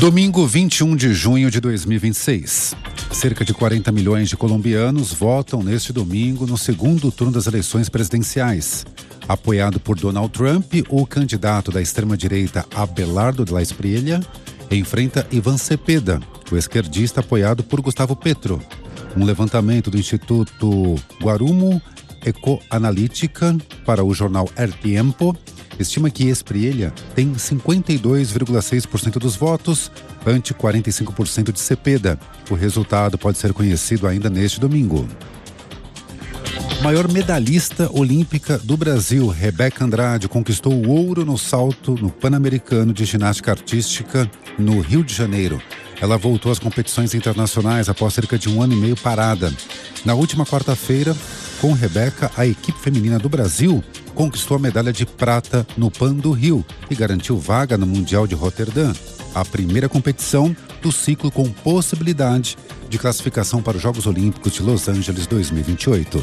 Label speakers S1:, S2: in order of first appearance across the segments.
S1: Domingo 21 de junho de 2026. Cerca de 40 milhões de colombianos votam neste domingo no segundo turno das eleições presidenciais. Apoiado por Donald Trump, o candidato da extrema-direita Abelardo de la Espriella enfrenta Iván Cepeda, o esquerdista apoiado por Gustavo Petro. Um levantamento do Instituto Guarumo Ecoanalítica para o jornal El Tiempo estima que Espriella tem 52,6% dos votos, ante 45% de Cepeda. O resultado pode ser conhecido ainda neste domingo. Maior medalhista olímpica do Brasil, Rebeca Andrade, conquistou o ouro no salto no Pan-Americano de Ginástica Artística no Rio de Janeiro. Ela voltou às competições internacionais após cerca de 1 ano e meio parada. Na última quarta-feira, com Rebeca, a equipe feminina do Brasil conquistou a medalha de prata no Pan do Rio e garantiu vaga no Mundial de Roterdã, a primeira competição do ciclo com possibilidade de classificação para os Jogos Olímpicos de Los Angeles 2028.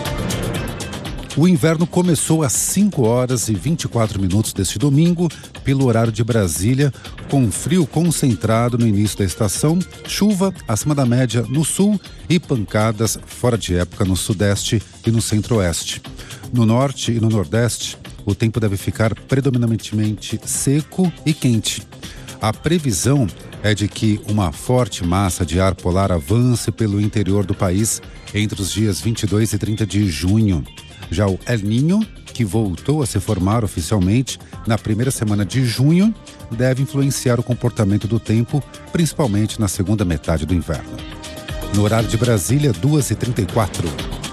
S1: O inverno começou às 5 horas e 24 minutos deste domingo, pelo horário de Brasília, com frio concentrado no início da estação, chuva acima da média no sul e pancadas fora de época no sudeste e no centro-oeste. No norte e no nordeste, o tempo deve ficar predominantemente seco e quente. A previsão é de que uma forte massa de ar polar avance pelo interior do país entre os dias 22 e 30 de junho. Já o El Niño, que voltou a se formar oficialmente na primeira semana de junho, deve influenciar o comportamento do tempo, principalmente na segunda metade do inverno. No horário de Brasília, 2h34.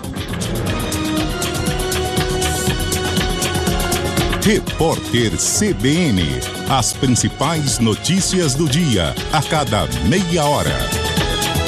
S2: Repórter CBN. As principais notícias do dia, a cada meia hora.